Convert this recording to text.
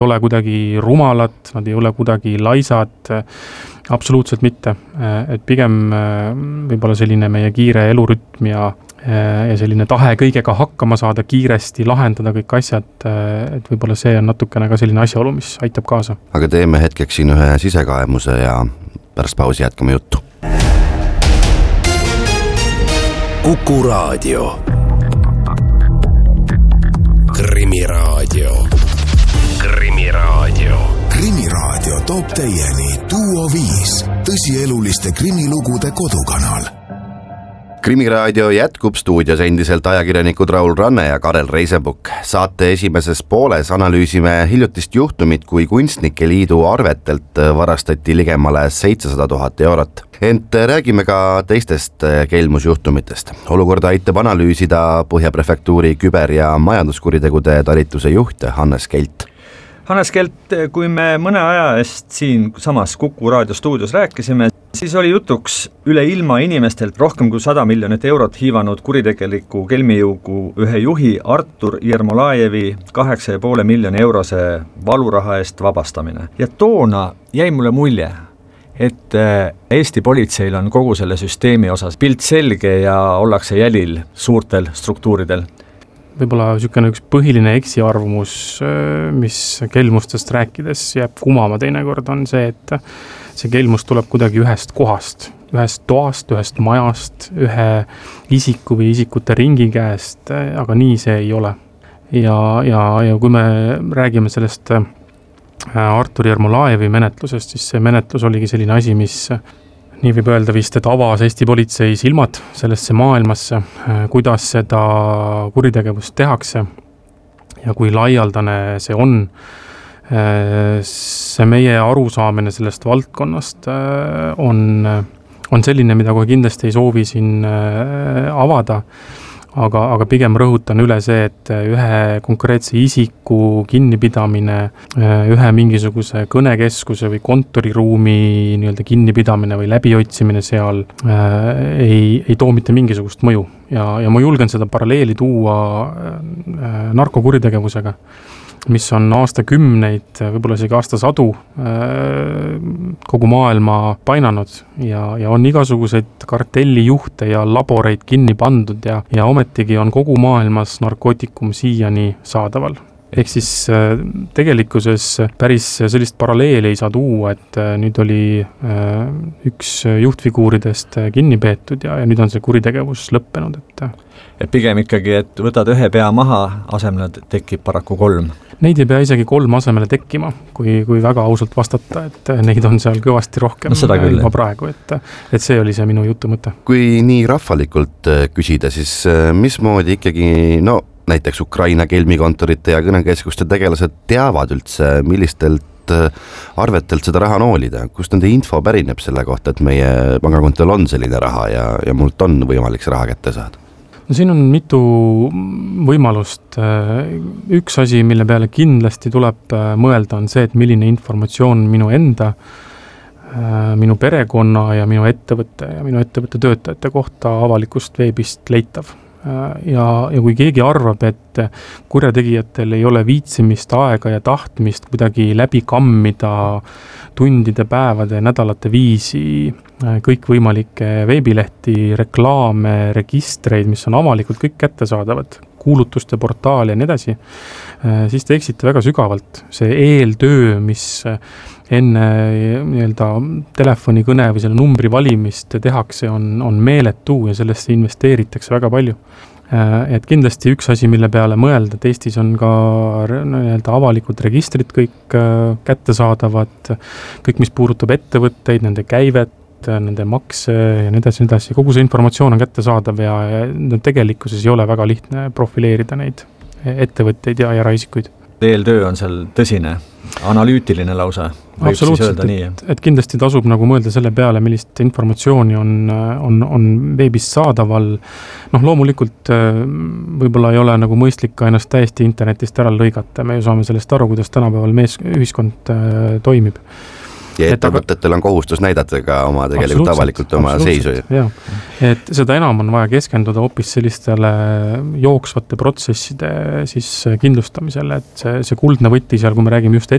ole kuidagi rumalad, nad ei ole kuidagi laisad, absoluutselt mitte. Et pigem võib-olla selline meie kiire elurütm ja selline tahe kõigega hakkama saada, kiiresti lahendada kõik asjad, et võib-olla see on natukene ka selline asjaolu, mis aitab kaasa. Aga teeme hetkeks siin ühe sisekaemuse ja pärast pausi jätkame juttu. Kuku Raadio. Krimiraadio. Krimiraadio. Krimiraadio toob teieni Duo 5, tõsieluliste krimilugude kodukanal. Krimiraadio jätkub stuudios endiselt ajakirjanikud Raul Ranne ja Karel Reisebuk. Saate esimeses pooles analüüsime hiljutist juhtumit, kui Kunstnike Liidu arvetelt varastati ligemale 700 000 eurot. Ent räägime ka teistest kelmusjuhtumitest. Olukorda aitab analüüsida Põhja prefektuuri küber- ja majanduskuritegude talituse juht Hannes Kelt. Hannes Kelt, kui me mõne aja eest siin samas Kuku Raadio stuudios rääkisime, siis oli jutuks üle ilma inimestelt rohkem kui 100 miljonit eurot hiivanud kuritegeliku kelmijõugu ühe juhi Artur Jermolajevi 8,5 miljoni eurose valuraha eest vabastamine. Ja toona jäi mulle mulje, et Eesti politseil on kogu selle süsteemi osas pilt selge ja ollakse jälil suurtel struktuuridel. Võib-olla niisugune üks põhiline eksiarvamus, mis kelmustest rääkides jääb kumama teinekord, on see, et see kelmus tuleb kuidagi ühest kohast, ühest toast, ühest majast, ühe isiku või isikute ringi käest, aga nii see ei ole. Ja kui me räägime sellest Artur Jermolajevi menetlusest, siis see menetlus oligi selline asi, mis nii võib öelda vist, et avas Eesti politsei silmad sellesse maailmasse, kuidas seda kuritegevust tehakse ja kui laialdane see on. See meie arusaamine sellest valdkonnast on selline, mida kohe kindlasti ei soovi siin avada, aga pigem rõhutan üle see, et ühe konkreetse isiku kinnipidamine, ühe mingisuguse kõnekeskuse või kontoriruumi nii-öelda kinnipidamine või läbiotsimine seal ei too mitte mingisugust mõju. Ja ma julgen seda paralleeli tuua narkokuritegevusega, mis on aastakümneid, võib-olla isegi aastasadu kogu maailma painanud ja on igasuguseid kartellijuhte ja laboreid kinni pandud ja ometigi on kogu maailmas narkootikum siiani saadaval. Ehk siis tegelikkuses päris sellist paralleeli ei saa tuua, et nüüd oli üks juhtfiguuridest kinni peetud ja nüüd on see kuritegevus lõppenud. Et pigem ikkagi, et võtad ühe pea maha, asemele tekib paraku 3. Neid ei pea isegi 3 asemele tekkima, kui väga ausalt vastata, et neid on seal kõvasti rohkem juba praegu, et see oli see minu jutu mõte. Kui nii rahvalikult küsida, siis mismoodi ikkagi, näiteks Ukraina kelmikontorite ja kõnekeskuste tegelased teavad üldse, millistelt arvetelt seda raha noolida, kust nende info pärineb selle kohta, et meie pangakontol on selline raha ja mult on võimalik see raha kätte saada? Siin on mitu võimalust. Üks asi, mille peale kindlasti tuleb mõelda, on see, et milline informatsioon minu enda, minu perekonna ja minu ettevõtte töötajate kohta avalikust veebist leitav. Ja kui keegi arvab, et kurjategijatel ei ole viitsimist, aega ja tahtmist kuidagi läbi kammida tundide, päevade ja nädalate viisi kõikvõimalikke veebilehti, reklaame, registreid, mis on avalikult kõik kättesaadavad, kuulutuste portaali ja nii edasi, siis te eksite väga sügavalt. See eeltöö, mis enne nii-öelda telefonikõne või selle numbri valimist tehakse, on meeletu ja sellesse investeeritakse väga palju. Et kindlasti üks asi, mille peale mõelda, et Eestis on ka nii-öelda avalikud registrid kõik kättesaadavad, kõik, mis puudutab ettevõtteid, nende käivet, nende makse ja nii edasi. Kogu see informatsioon on kättesaadav ja tegelikkuses ei ole väga lihtne profileerida neid ettevõtteid ja eraisikuid. Eeltöö on seal tõsine, analüütiline lausa, võib siis öelda nii. Et kindlasti tasub nagu mõelda selle peale, millist informatsiooni on veebist saadaval. Loomulikult võib-olla ei ole nagu mõistlik ka ennast täiesti internetist ära lõigata. Me ju saame sellest aru, kuidas tänapäeval ühiskond toimib. Ja ettevõtetel on kohustus näidata ka oma tegelikult avalikult oma seisu. Jah. Et seda enam on vaja keskenduda hoopis sellistele jooksvate protsesside siis kindlustamisele, et see kuldne võti seal, kui me räägime just